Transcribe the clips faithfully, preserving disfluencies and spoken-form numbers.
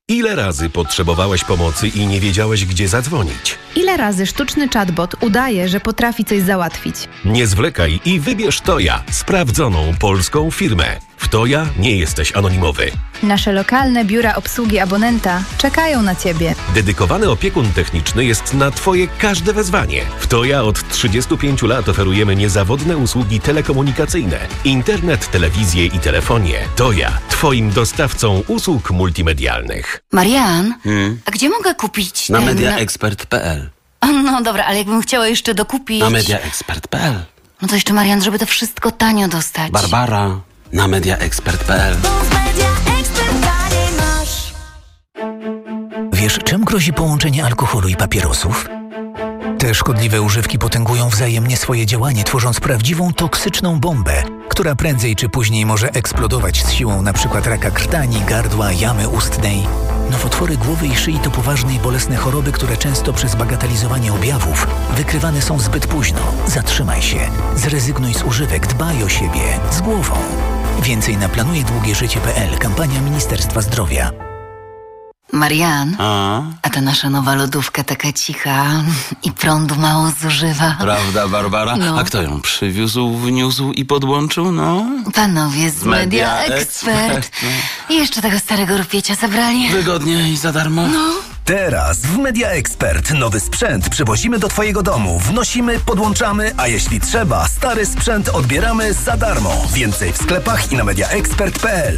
Ile razy potrzebowałeś pomocy i nie wiedziałeś, gdzie zadzwonić? Ile razy sztuczny chatbot udaje, że potrafi coś załatwić? Nie zwlekaj i wybierz Toja, sprawdzoną polską firmę. W Toja nie jesteś anonimowy. Nasze lokalne biura obsługi abonenta czekają na Ciebie. Dedykowany opiekun techniczny jest na Twoje każde wezwanie. W Toja od trzydziestu pięciu lat oferujemy niezawodne usługi telekomunikacyjne, internet, telewizję i telefonię. Toja, Twoim dostawcą usług multimedialnych. Marian, Hmm? a gdzie mogę kupić Na ten... mediaexpert kropka p l. No dobra, ale jakbym chciała jeszcze dokupić... Na mediaexpert kropka p l. No to jeszcze, Marian, żeby to wszystko tanio dostać. Barbara, na mediaexpert kropka p l. Wiesz, czym grozi połączenie alkoholu i papierosów? Te szkodliwe używki potęgują wzajemnie swoje działanie, tworząc prawdziwą toksyczną bombę, która prędzej czy później może eksplodować z siłą np. raka krtani, gardła, jamy ustnej. Nowotwory głowy i szyi to poważne i bolesne choroby, które często przez bagatelizowanie objawów wykrywane są zbyt późno. Zatrzymaj się, zrezygnuj z używek, dbaj o siebie, z głową. Więcej na planuje długie życie kropka p l. Kampania Ministerstwa Zdrowia. Marian, A? a ta nasza nowa lodówka taka cicha i prądu mało zużywa. Prawda, Barbara? No. A kto ją przywiózł, wniósł i podłączył, no? Panowie z Media Expert. I jeszcze tego starego rupiecie zabrali. Wygodnie i za darmo. No. Teraz w Media Expert nowy sprzęt przywozimy do Twojego domu, wnosimy, podłączamy, a jeśli trzeba, stary sprzęt odbieramy za darmo. Więcej w sklepach i na mediaexpert kropka p l.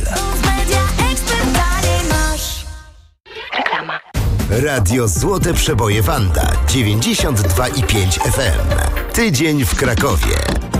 Reklama. Radio Złote Przeboje Wanda dziewięćdziesiąt dwa i pięć F M. Tydzień w Krakowie.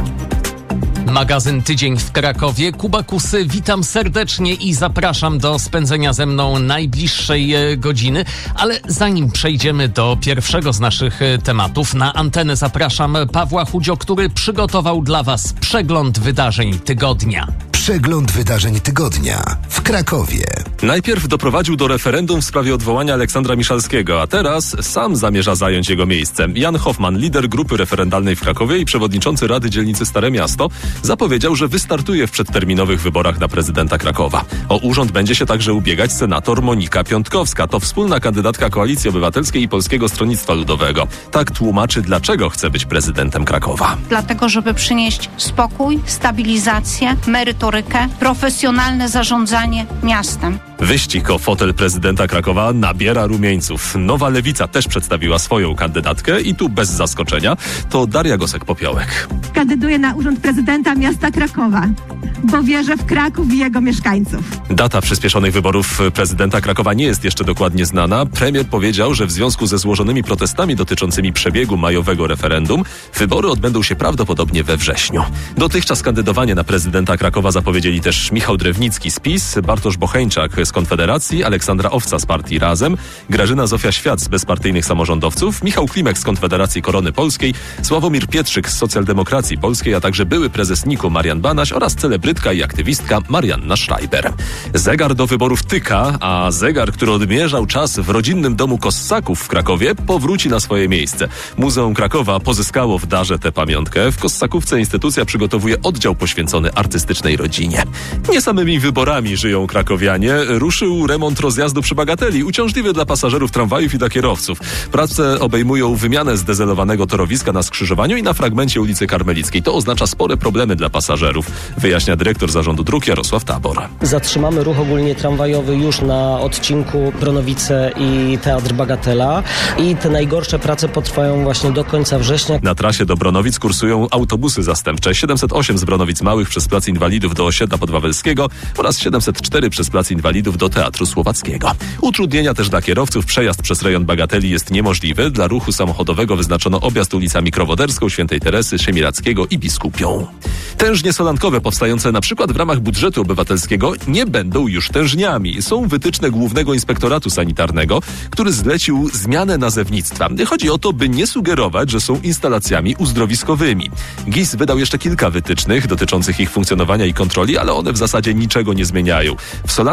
Magazyn Tydzień w Krakowie. Kuba Kusy, witam serdecznie i zapraszam do spędzenia ze mną najbliższej godziny. Ale zanim przejdziemy do pierwszego z naszych tematów, na antenę zapraszam Pawła Chudzio, który przygotował dla Was przegląd wydarzeń tygodnia. Przegląd wydarzeń tygodnia w Krakowie. Najpierw doprowadził do referendum w sprawie odwołania Aleksandra Miszalskiego, a teraz sam zamierza zająć jego miejsce. Jan Hoffman, lider grupy referendalnej w Krakowie i przewodniczący Rady Dzielnicy Stare Miasto, zapowiedział, że wystartuje w przedterminowych wyborach na prezydenta Krakowa. O urząd będzie się także ubiegać senator Monika Piątkowska. To wspólna kandydatka Koalicji Obywatelskiej i Polskiego Stronnictwa Ludowego. Tak tłumaczy, dlaczego chce być prezydentem Krakowa. Dlatego, żeby przynieść spokój, stabilizację, merytorykę, profesjonalne zarządzanie miastem. Wyścig o fotel prezydenta Krakowa nabiera rumieńców. Nowa Lewica też przedstawiła swoją kandydatkę i tu bez zaskoczenia to Daria Gosek-Popiołek. Kandyduję na urząd prezydenta miasta Krakowa, bo wierzę w Kraków i jego mieszkańców. Data przyspieszonych wyborów prezydenta Krakowa nie jest jeszcze dokładnie znana. Premier powiedział, że w związku ze złożonymi protestami dotyczącymi przebiegu majowego referendum wybory odbędą się prawdopodobnie we wrześniu. Dotychczas kandydowanie na prezydenta Krakowa zapowiedzieli też Michał Drewnicki z PiS, Bartosz Bocheńczak z Konfederacji, Aleksandra Owca z partii Razem, Grażyna Zofia-Świat z bezpartyjnych samorządowców, Michał Klimek z Konfederacji Korony Polskiej, Sławomir Pietrzyk z Socjaldemokracji Polskiej, a także były prezes Niku Marian Banaś oraz celebrytka i aktywistka Marianna Schreiber. Zegar do wyborów tyka, a zegar, który odmierzał czas w rodzinnym domu Kossaków w Krakowie, powróci na swoje miejsce. Muzeum Krakowa pozyskało w darze tę pamiątkę. W Kossakówce instytucja przygotowuje oddział poświęcony artystycznej rodzinie. Nie samymi wyborami żyją krakowianie. Ruszył remont rozjazdu przy Bagateli, uciążliwy dla pasażerów tramwajów i dla kierowców. Prace obejmują wymianę zdezelowanego torowiska na skrzyżowaniu i na fragmencie ulicy Karmelickiej. To oznacza spore problemy dla pasażerów, wyjaśnia dyrektor zarządu dróg Jarosław Tabor. Zatrzymamy ruch ogólnie tramwajowy już na odcinku Bronowice i Teatr Bagatela i te najgorsze prace potrwają właśnie do końca września. Na trasie do Bronowic kursują autobusy zastępcze. siedemset osiem z Bronowic Małych przez Plac Inwalidów do Osiedla Podwawelskiego oraz siedemset cztery przez Plac Inwalidów do Teatru Słowackiego. Utrudnienia też dla kierowców. Przejazd przez rejon Bagateli jest niemożliwy. Dla ruchu samochodowego wyznaczono objazd ulicami Krowoderską, Świętej Teresy, Siemirackiego i Biskupią. Tężnie solankowe powstające na przykład w ramach budżetu obywatelskiego nie będą już tężniami. Są wytyczne Głównego Inspektoratu Sanitarnego, który zlecił zmianę nazewnictwa. Chodzi o to, by nie sugerować, że są instalacjami uzdrowiskowymi. G I S wydał jeszcze kilka wytycznych dotyczących ich funkcjonowania i kontroli, ale one w zasadzie niczego nie zmieniają. W solance im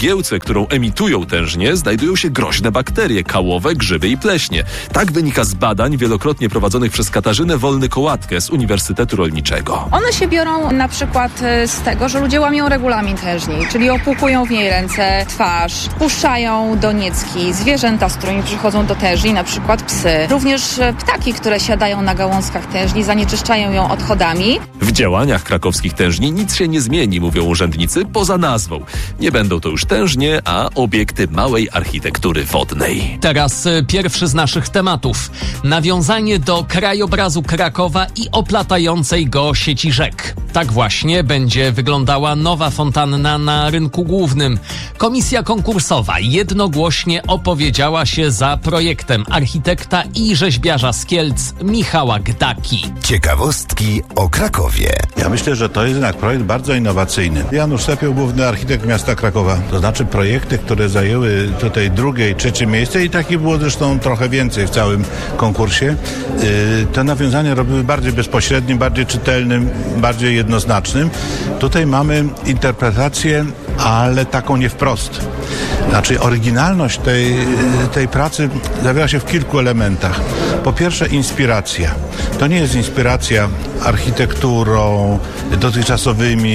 mgiełce, którą emitują tężnie, znajdują się groźne bakterie, kałowe, grzyby i pleśnie. Tak wynika z badań wielokrotnie prowadzonych przez Katarzynę Wolny-Kołatkę z Uniwersytetu Rolniczego. One się biorą na przykład z tego, że ludzie łamią regulamin tężni, czyli opłukują w niej ręce, twarz, puszczają doniecki, zwierzęta, z którymi przychodzą do tężni, na przykład psy. Również ptaki, które siadają na gałązkach tężni, zanieczyszczają ją odchodami. W działaniach krakowskich tężni nic się nie zmieni, mówią urzędnicy, poza nazwą. Nie będą to już tężnie, a obiekty małej architektury wodnej. Teraz pierwszy z naszych tematów. Nawiązanie do krajobrazu Krakowa i oplatającej go sieci rzek. Tak właśnie będzie wyglądała nowa fontanna na rynku głównym. Komisja konkursowa jednogłośnie opowiedziała się za projektem architekta i rzeźbiarza z Kielc Michała Gdaki. Ciekawostki o Krakowie. Ja myślę, że to jest jednak projekt bardzo innowacyjny. Janusz Sepioł, główny architekt miasta Krakowa. To znaczy projekty, które zajęły tutaj drugie i trzecie miejsce i takich było zresztą trochę więcej w całym konkursie. Yy, te nawiązania robiły bardziej bezpośrednim, bardziej czytelnym, bardziej jednoznacznym. Tutaj mamy interpretację, ale taką nie wprost. Znaczy oryginalność tej, tej pracy zawiera się w kilku elementach. Po pierwsze inspiracja. To nie jest inspiracja architekturą, dotychczasowymi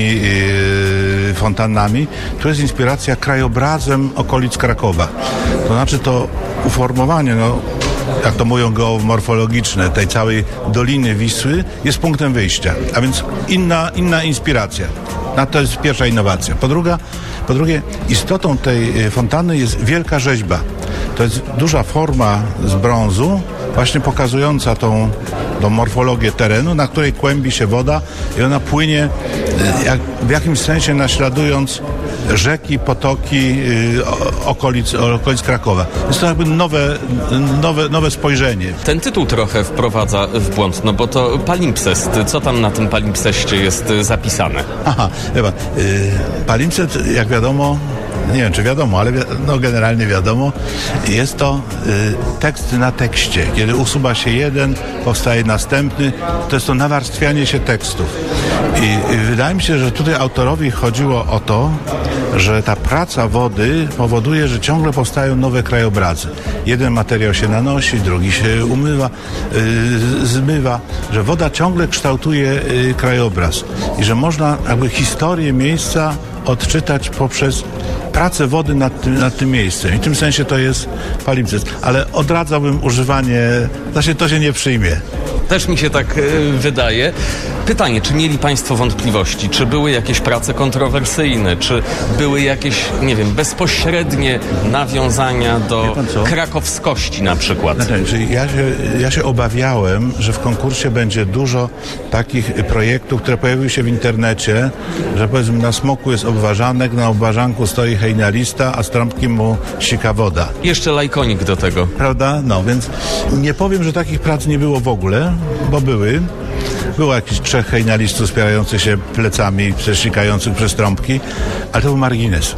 yy, fontannami. To jest inspiracja krajobrazem okolic Krakowa. To znaczy to uformowanie, no, jak to mówią geomorfologiczne, tej całej Doliny Wisły jest punktem wyjścia, a więc inna, inna inspiracja. No, to jest pierwsza innowacja. Po, druga, po drugie, istotą tej fontanny jest wielka rzeźba. To jest duża forma z brązu, właśnie pokazująca tą, tą morfologię terenu, na której kłębi się woda i ona płynie jak, w jakimś sensie naśladując rzeki, potoki yy, okolic, okolic Krakowa. Jest to jakby nowe, nowe, nowe spojrzenie. Ten tytuł trochę wprowadza w błąd, no bo to palimpsest. Co tam na tym palimpseście jest zapisane? Aha, chyba. Yy, palimpsest, jak wiadomo, nie wiem, czy wiadomo, ale wi- no generalnie wiadomo, jest to y, tekst na tekście. Kiedy usuwa się jeden, powstaje następny, to jest to nawarstwianie się tekstów. I, i wydaje mi się, że tutaj autorowi chodziło o to, że ta praca wody powoduje, że ciągle powstają nowe krajobrazy. Jeden materiał się nanosi, drugi się umywa, y, zmywa, że woda ciągle kształtuje y, krajobraz i że można jakby historię miejsca odczytać poprzez pracę wody nad tym, nad tym miejscem. I w tym sensie to jest palimpsest. Ale odradzałbym używanie, znaczy to się nie przyjmie. Też mi się tak y, wydaje. Pytanie, czy mieli Państwo wątpliwości? Czy były jakieś prace kontrowersyjne? Czy były jakieś, nie wiem, bezpośrednie nawiązania do krakowskości na przykład? Znaczy, czyli ja się, ja się obawiałem, że w konkursie będzie dużo takich projektów, które pojawiły się w internecie, że powiedzmy na smoku jest obwarzanek, na obwarzanku stoi hejnalista, a z trąbki mu sika woda. Jeszcze lajkonik do tego. Prawda? No, więc nie powiem, że takich prac nie było w ogóle, bo były. Było jakichś trzech hejnalistów wspierających się plecami, przesikających przez trąbki, ale to był margines.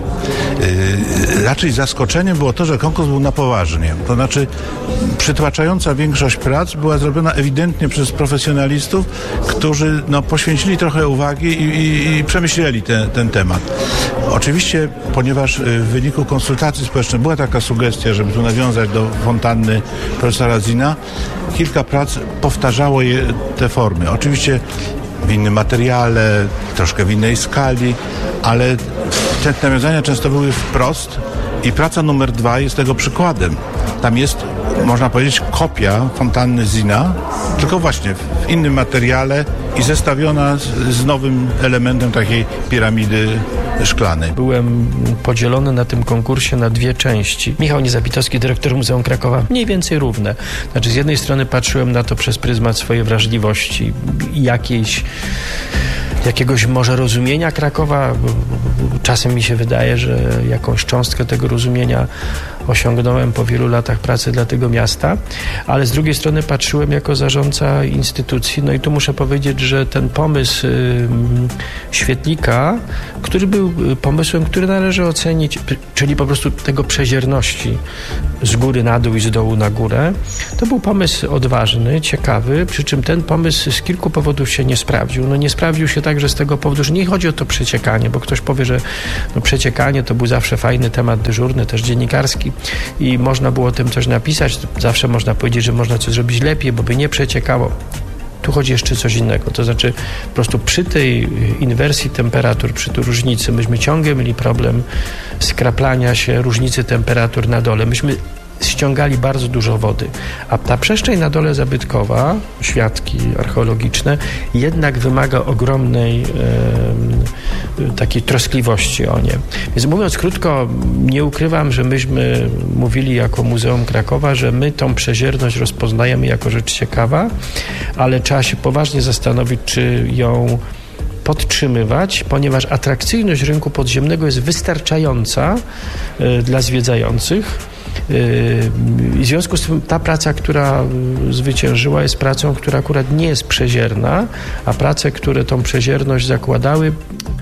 Yy, raczej zaskoczeniem było to, że konkurs był na poważnie. To znaczy przytłaczająca większość prac była zrobiona ewidentnie przez profesjonalistów, którzy no, poświęcili trochę uwagi i, i, i przemyśleli te, ten temat. Oczywiście, ponieważ w wyniku konsultacji społecznych była taka sugestia, żeby tu nawiązać do fontanny profesora Zina, kilka prac powtarzało je, te formy. Oczywiście w innym materiale, troszkę w innej skali, ale te nawiązania często były wprost i praca numer dwa jest tego przykładem. Tam jest, można powiedzieć, kopia fontanny Zina, tylko właśnie w innym materiale i zestawiona z, z nowym elementem takiej piramidy szklanej. Byłem podzielony na tym konkursie na dwie części. Michał Niezapitowski, dyrektor Muzeum Krakowa, mniej więcej równe. Znaczy z jednej strony patrzyłem na to przez pryzmat swojej wrażliwości, jakiejś jakiegoś może rozumienia Krakowa. Czasem mi się wydaje, że jakąś cząstkę tego rozumienia osiągnąłem po wielu latach pracy dla tego miasta, ale z drugiej strony patrzyłem jako zarządca instytucji, no i tu muszę powiedzieć, że ten pomysł y, świetlika, który był pomysłem, który należy ocenić, czyli po prostu tego przezierności z góry na dół i z dołu na górę, to był pomysł odważny, ciekawy, przy czym ten pomysł z kilku powodów się nie sprawdził. No nie sprawdził się także z tego powodu, że nie chodzi o to przeciekanie, bo ktoś powie, że no przeciekanie to był zawsze fajny temat dyżurny, też dziennikarski i można było o tym coś napisać. Zawsze można powiedzieć, że można coś zrobić lepiej, bo by nie przeciekało. Tu chodzi jeszcze coś innego, to znaczy po prostu przy tej inwersji temperatur, przy tej różnicy, myśmy ciągle mieli problem skraplania się różnicy temperatur na dole. Myśmy ściągali bardzo dużo wody, a ta przestrzeń na dole zabytkowa, świadki archeologiczne, jednak wymaga ogromnej e, takiej troskliwości o nie. Więc mówiąc krótko, nie ukrywam, że myśmy mówili jako Muzeum Krakowa, że my tą przezierność rozpoznajemy jako rzecz ciekawa, ale trzeba się poważnie zastanowić, czy ją podtrzymywać, ponieważ atrakcyjność rynku podziemnego jest wystarczająca y, dla zwiedzających. I w związku z tym ta praca, która zwyciężyła, jest pracą, która akurat nie jest przezierna, a prace, które tą przezierność zakładały,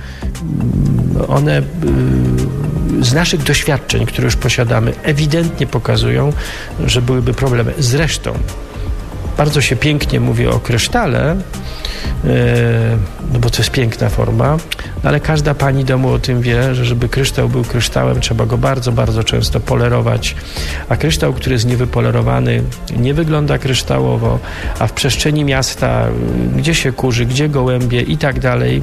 one z naszych doświadczeń, które już posiadamy, ewidentnie pokazują, że byłyby problemy. Zresztą bardzo się pięknie mówi o krysztale, no bo to jest piękna forma, ale każda pani domu o tym wie, że żeby kryształ był kryształem, trzeba go bardzo, bardzo często polerować, a kryształ, który jest niewypolerowany, nie wygląda kryształowo, a w przestrzeni miasta, gdzie się kurzy, gdzie gołębie i tak dalej,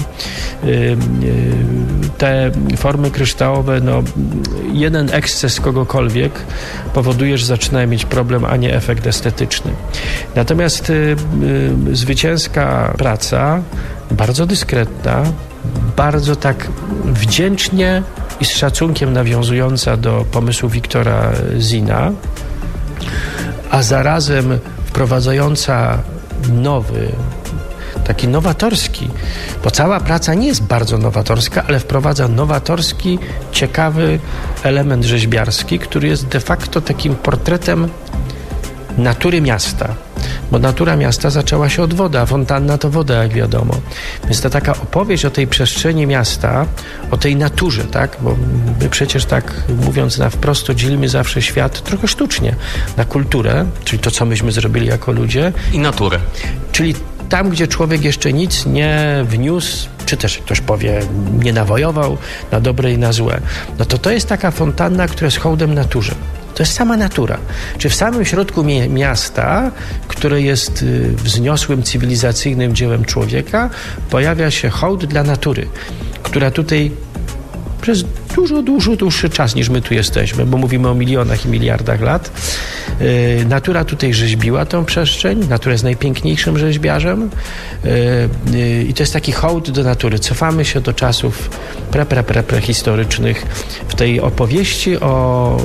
te formy kryształowe, no jeden eksces kogokolwiek powoduje, że zaczynają mieć problem, a nie efekt estetyczny. Natomiast y, y, zwycięska praca, bardzo dyskretna, bardzo tak wdzięcznie i z szacunkiem nawiązująca do pomysłu Wiktora Zina, a zarazem wprowadzająca nowy, taki nowatorski, bo cała praca nie jest bardzo nowatorska, ale wprowadza nowatorski, ciekawy element rzeźbiarski, który jest de facto takim portretem natury miasta. Bo natura miasta zaczęła się od wody, a fontanna to woda, jak wiadomo. Więc to taka opowieść o tej przestrzeni miasta, o tej naturze, tak? Bo my przecież tak, mówiąc na wprost, dzielimy zawsze świat trochę sztucznie na kulturę, czyli to, co myśmy zrobili jako ludzie. I naturę. Czyli tam, gdzie człowiek jeszcze nic nie wniósł, czy też ktoś powie, nie nawojował na dobre i na złe, no to to jest taka fontanna, która jest hołdem naturze. To jest sama natura. Czy w samym środku mi- miasta, które jest y, wzniosłym, cywilizacyjnym dziełem człowieka, pojawia się hołd dla natury, która tutaj przez dużo, dużo dłuższy czas niż my tu jesteśmy, bo mówimy o milionach i miliardach lat. Yy, natura tutaj rzeźbiła tą przestrzeń, natura jest najpiękniejszym rzeźbiarzem yy, yy, i to jest taki hołd do natury. Cofamy się do czasów pre, pre, pre, prehistorycznych w tej opowieści o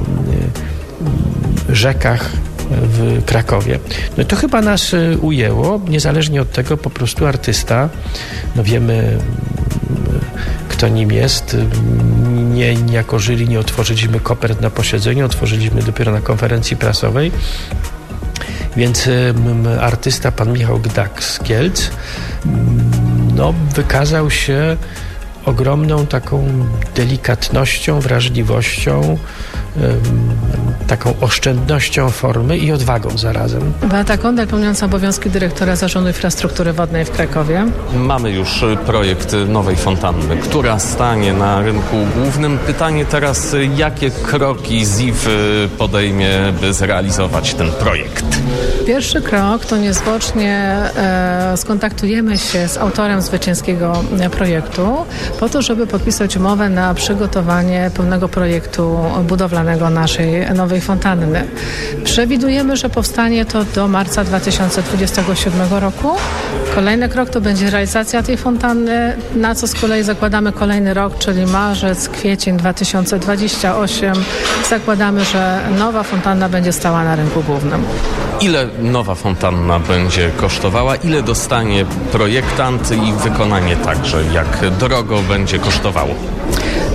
yy, rzekach w Krakowie. No to chyba nas ujęło, niezależnie od tego po prostu artysta, no wiemy kto nim jest. Nie, jako jury nie otworzyliśmy kopert na posiedzeniu, otworzyliśmy dopiero na konferencji prasowej. Więc y, artysta, pan Michał Gdak z Kielc, y, no, wykazał się ogromną taką delikatnością, wrażliwością, taką oszczędnością formy i odwagą zarazem. Beata Kondel, pełniąca obowiązki dyrektora Zarządu Infrastruktury Wodnej w Krakowie. Mamy już projekt nowej fontanny, która stanie na rynku głównym. Pytanie teraz, jakie kroki Z I F podejmie, by zrealizować ten projekt? Pierwszy krok to niezwłocznie e, skontaktujemy się z autorem zwycięskiego projektu po to, żeby podpisać umowę na przygotowanie pełnego projektu budowlanego naszej nowej fontanny. Przewidujemy, że powstanie to do marca dwa tysiące dwudziestego siódmego roku. Kolejny krok to będzie realizacja tej fontanny, na co z kolei zakładamy kolejny rok, czyli marzec, kwiecień dwa tysiące dwudziesty ósmy. Zakładamy, że nowa fontanna będzie stała na rynku głównym. Ile nowa fontanna będzie kosztowała? Ile dostanie projektant i wykonanie także? Jak drogo będzie kosztowało?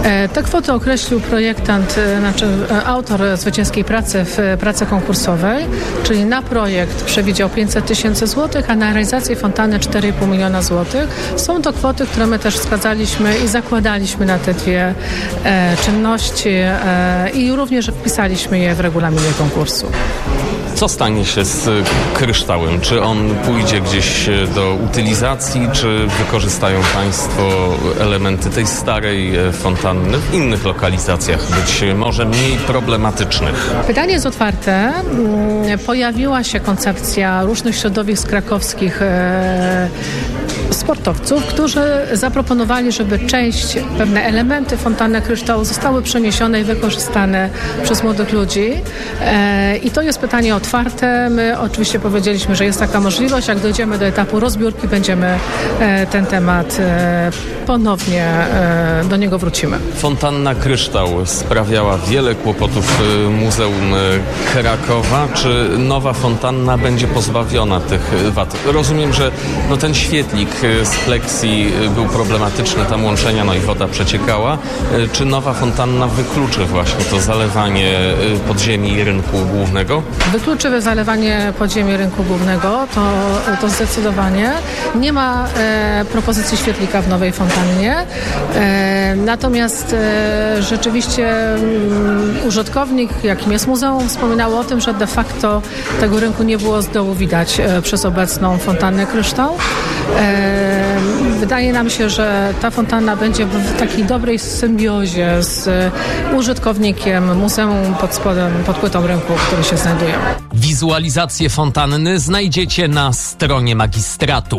Te kwoty określił projektant, znaczy autor zwycięskiej pracy w pracy konkursowej, czyli na projekt przewidział pięćset tysięcy złotych, a na realizację fontanny cztery i pół miliona złotych. Są to kwoty, które my też wskazaliśmy i zakładaliśmy na te dwie e, czynności e, i również wpisaliśmy je w regulaminie konkursu. Co stanie się z kryształem? Czy on pójdzie gdzieś do utylizacji, czy wykorzystają Państwo elementy tej starej fontanny w innych lokalizacjach, być może mniej problematycznych? Pytanie jest otwarte. Pojawiła się koncepcja różnych środowisk krakowskich e, sportowców, którzy zaproponowali, żeby część, pewne elementy fontanny kryształu zostały przeniesione i wykorzystane przez młodych ludzi. E, I to jest pytanie otwarte. My oczywiście powiedzieliśmy, że jest taka możliwość. Jak dojdziemy do etapu rozbiórki, będziemy e, ten temat e, ponownie e, do niego wrócimy. Fontanna Kryształ sprawiała wiele kłopotów Muzeum Krakowa. Czy nowa fontanna będzie pozbawiona tych wad? Rozumiem, że no, ten świetlik z pleksji był problematyczny, tam łączenia, no i woda przeciekała. Czy nowa fontanna wykluczy właśnie to zalewanie podziemi rynku głównego? Wykluczy zalewanie podziemi rynku głównego, to, to zdecydowanie. Nie ma e, propozycji świetlika w nowej fontannie. E, natomiast e, rzeczywiście m, użytkownik, jakim jest muzeum, wspominał o tym, że de facto tego rynku nie było z dołu widać e, przez obecną fontannę Kryształ. E, Wydaje nam się, że ta fontanna będzie w takiej dobrej symbiozie z użytkownikiem muzeum pod spodem, pod płytą rynku, w którym się znajdują. Wizualizację fontanny znajdziecie na stronie magistratu.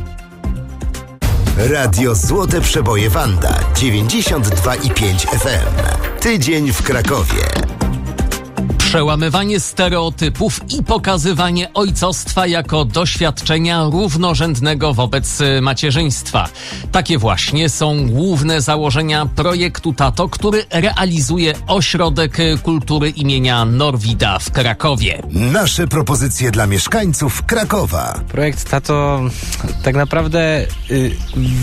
Radio Złote Przeboje Wanda dziewięćdziesiąt dwa i pięć F M. Tydzień w Krakowie. Przełamywanie stereotypów i pokazywanie ojcostwa jako doświadczenia równorzędnego wobec macierzyństwa. Takie właśnie są główne założenia projektu Tato, który realizuje Ośrodek Kultury imienia Norwida w Krakowie. Nasze propozycje dla mieszkańców Krakowa. Projekt Tato tak naprawdę y,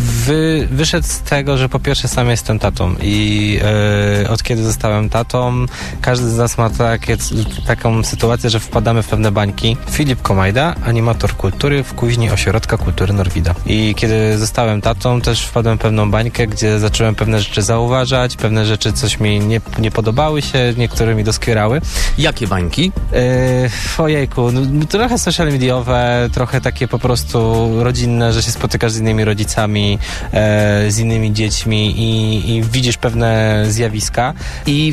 wy, wyszedł z tego, że po pierwsze sam jestem tatą i y, od kiedy zostałem tatą, każdy z nas ma takie taką sytuację, że wpadamy w pewne bańki. Filip Komajda, animator kultury w kuźni Ośrodka Kultury Norwida. I kiedy zostałem tatą, też wpadłem w pewną bańkę, gdzie zacząłem pewne rzeczy zauważać, pewne rzeczy coś mi nie, nie podobały się, niektóre mi doskwierały. Jakie bańki? Yy, ojejku, no, trochę social mediowe, trochę takie po prostu rodzinne, że się spotykasz z innymi rodzicami, e, z innymi dziećmi i, i widzisz pewne zjawiska i,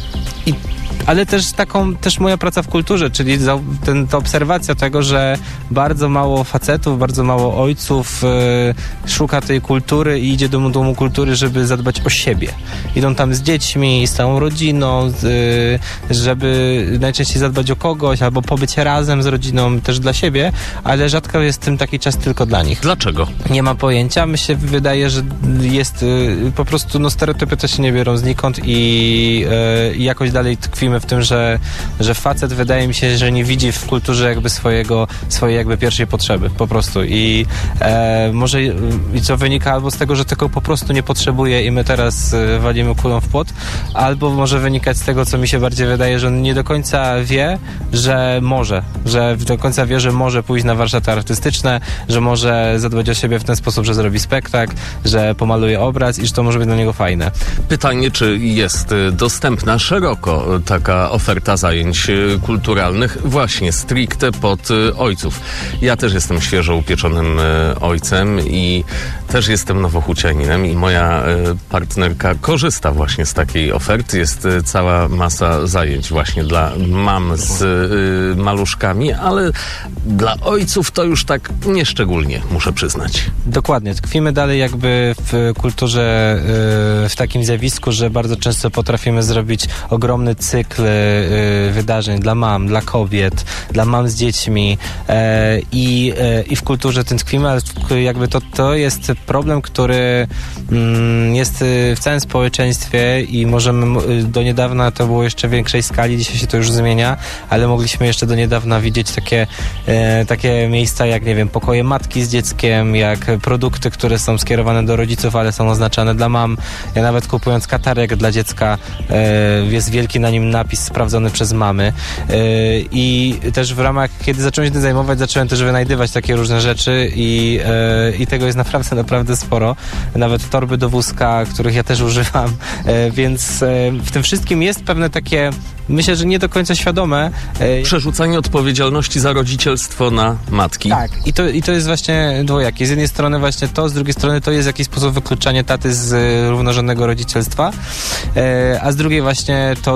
i ale też taką, też moja praca w kulturze, czyli za, ten, ta obserwacja tego, że bardzo mało facetów, bardzo mało ojców y, szuka tej kultury i idzie do domu kultury, żeby zadbać o siebie. Idą tam z dziećmi, z całą rodziną, y, żeby najczęściej zadbać o kogoś, albo pobyć razem z rodziną też dla siebie, ale rzadko jest tym taki czas tylko dla nich. Dlaczego? Nie ma pojęcia. Mi się wydaje, że jest y, po prostu, no stereotypy też się nie biorą znikąd i y, jakoś dalej tkwimy w tym, że, że facet wydaje mi się, że nie widzi w kulturze jakby swojego, swojej jakby pierwszej potrzeby po prostu i e, może i co wynika albo z tego, że tego po prostu nie potrzebuje i my teraz e, walimy kulą w płot, albo może wynikać z tego, co mi się bardziej wydaje, że on nie do końca wie, że może, że do końca wie, że może pójść na warsztaty artystyczne, że może zadbać o siebie w ten sposób, że zrobi spektakl, że pomaluje obraz i że to może być dla niego fajne. Pytanie, czy jest dostępna szeroko taka oferta zajęć kulturalnych właśnie stricte pod ojców. Ja też jestem świeżo upieczonym ojcem i też jestem nowochucianinem i moja partnerka korzysta właśnie z takiej oferty. Jest cała masa zajęć właśnie dla mam z maluszkami, ale dla ojców to już tak nieszczególnie, muszę przyznać. Dokładnie. Tkwimy dalej jakby w kulturze, w takim zjawisku, że bardzo często potrafimy zrobić ogromny cykl wydarzeń dla mam, dla kobiet, dla mam z dziećmi i, i w kulturze tym tkwimy, ale jakby to, to jest problem, który mm, jest w całym społeczeństwie i możemy do niedawna to było jeszcze w większej skali, dzisiaj się to już zmienia, ale mogliśmy jeszcze do niedawna widzieć takie, e, takie miejsca jak, nie wiem, pokoje matki z dzieckiem, jak produkty, które są skierowane do rodziców, ale są oznaczane dla mam. Ja nawet kupując katarek dla dziecka e, jest wielki na nim napis sprawdzony przez mamy. E, I też w ramach, kiedy zacząłem się tym zajmować, zacząłem też wynajdywać takie różne rzeczy i, e, i tego jest naprawdę, naprawdę sporo. Nawet torby do wózka, których ja też używam, e, więc e, w tym wszystkim jest pewne takie, myślę, że nie do końca świadome. E, Przerzucanie odpowiedzialności za rodzicielstwo na matki. Tak. I to, i to jest właśnie dwojakie. Z jednej strony właśnie to, z drugiej strony to jest w jakiś sposób wykluczanie taty z równorzędnego rodzicielstwa, e, a z drugiej właśnie to